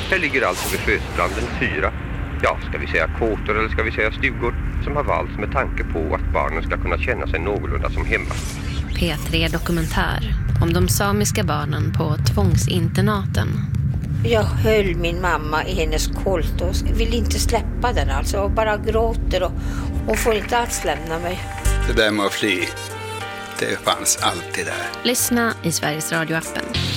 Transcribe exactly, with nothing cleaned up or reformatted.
Här ligger alltså vid Sjöstranden fyra, ja ska vi säga kåtor eller ska vi säga stugor, som har valts med tanke på att barnen ska kunna känna sig någorlunda som hemma. P tre Dokumentär om de samiska barnen på tvångsinternaten. Jag höll min mamma i hennes kolt och vill inte släppa den alltså, och bara gråter och, och får inte alls lämna mig. Det där med att fly, det fanns alltid där. Lyssna i Sveriges Radio-appen.